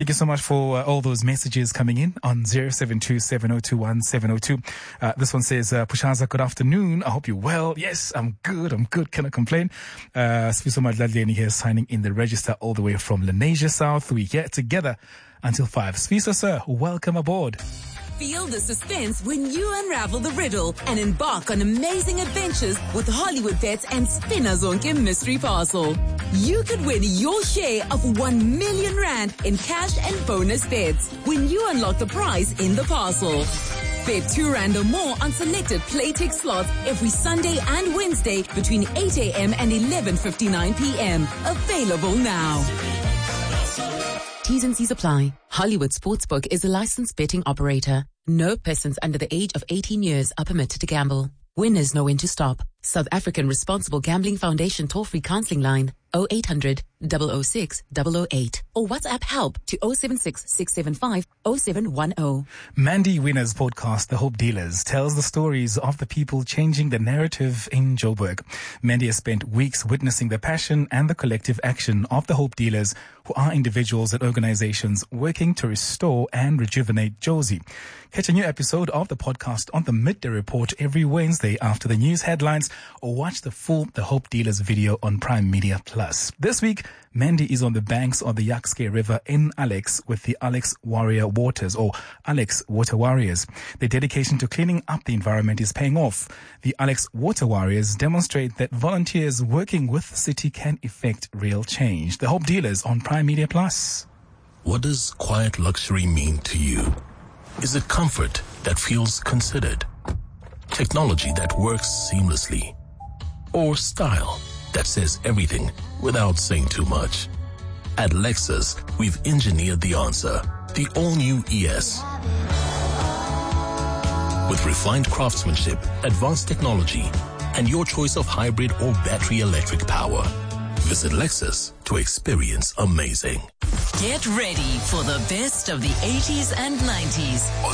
you so much for all those messages coming in on 072-7021-702. This one says, Pushaza, good afternoon. I hope you're well. Yes, I'm good. Cannot complain. Sfiso Madladleni here signing in the register all the way from Lenasia South. We're here together until 5. Sfiso, sir, welcome aboard. Feel the suspense when you unravel the riddle and embark on amazing adventures with Hollywood Bets and Spinner Zonke Mystery Parcel. You could win your share of 1 million rand in cash and bonus bets when you unlock the prize in the parcel. Bet 2 rand or more on selected Playtech slots every Sunday and Wednesday between 8 a.m. and 11:59 p.m. Available now. T's and C's apply. Hollywood Sportsbook is a licensed betting operator. No persons under the age of 18 years are permitted to gamble. Winners know when to stop. South African Responsible Gambling Foundation toll-free counseling line 0800 006 008 or WhatsApp help to 076 675 0710. Mandy Winner's podcast, The Hope Dealers, tells the stories of the people changing the narrative in Joburg. Mandy has spent weeks witnessing the passion and the collective action of the Hope Dealers, who are individuals and organizations working to restore and rejuvenate Jozi. Catch a new episode of the podcast on the Midday Report every Wednesday after the news headlines, or watch the full The Hope Dealers video on Prime Media Plus. This week, Mandy is on the banks of the Yaks-Ke River in Alex with the Alex Warrior Waters, or Alex Water Warriors. Their dedication to cleaning up the environment is paying off. The Alex Water Warriors demonstrate that volunteers working with the city can effect real change. The Hope Dealers on Prime Media Plus. What does quiet luxury mean to you? Is it comfort that feels considered? Technology that works seamlessly? Or style that says everything without saying too much? At Lexus, we've engineered the answer, the all-new ES. With refined craftsmanship, advanced technology, and your choice of hybrid or battery electric power. Visit Lexus to experience amazing. Get ready for the best of the 80s and 90s.